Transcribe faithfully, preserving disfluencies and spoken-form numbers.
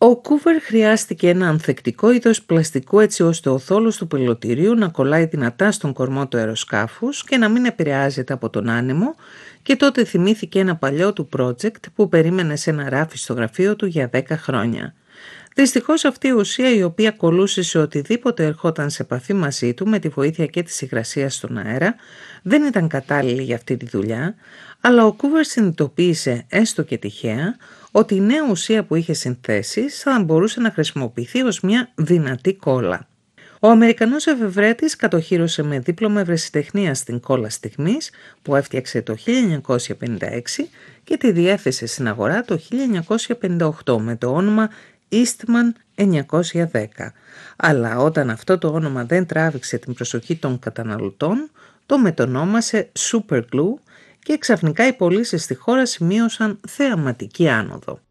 Ο Κούβερ χρειάστηκε ένα ανθεκτικό είδος πλαστικού έτσι ώστε ο θόλος του πιλωτηρίου να κολλάει δυνατά στον κορμό του αεροσκάφους και να μην επηρεάζεται από τον άνεμο, και τότε θυμήθηκε ένα παλιό του project που περίμενε σε ένα ράφι στο γραφείο του για δέκα χρόνια. Δυστυχώς αυτή η ουσία, η οποία κολούσε σε οτιδήποτε ερχόταν σε επαφή μαζί του με τη βοήθεια και της υγρασίας στον αέρα, δεν ήταν κατάλληλη για αυτή τη δουλειά, αλλά ο Κούβερ συνειδητοποίησε, έστω και τυχαία, ότι η νέα ουσία που είχε συνθέσει θα μπορούσε να χρησιμοποιηθεί ως μια δυνατή κόλλα. Ο Αμερικανός εφευρέτης κατοχύρωσε με δίπλωμα ευρεσιτεχνίας στην κόλλα στιγμής που έφτιαξε το χίλια εννιακόσια πενήντα έξι και τη διέθεσε στην αγορά το χίλια εννιακόσια πενήντα οκτώ με το όνομα Eastman εννιακόσια δέκα. Αλλά όταν αυτό το όνομα δεν τράβηξε την προσοχή των καταναλωτών, το μετονόμασε Super Glue και ξαφνικά οι πωλήσεις στη χώρα σημείωσαν θεαματική άνοδο.